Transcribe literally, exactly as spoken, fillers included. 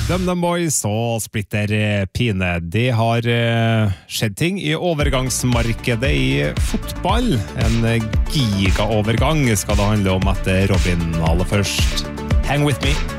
DumDum Boys og Splitter Pine. Det har skjedd ting i overgangsmarkedet i fotball. En gigaovergang skal det handle om etter Robin aller først. Hang with me!